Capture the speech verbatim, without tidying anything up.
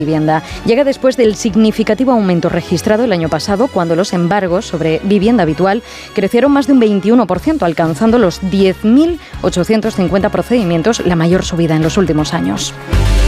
vivienda. Llega después del significativo aumento registrado el año pasado, cuando los embargos sobre vivienda habitual crecieron más de un veintiuno por ciento, alcanzando los diez mil ochocientos cincuenta procedimientos, la mayor subida en los últimos años.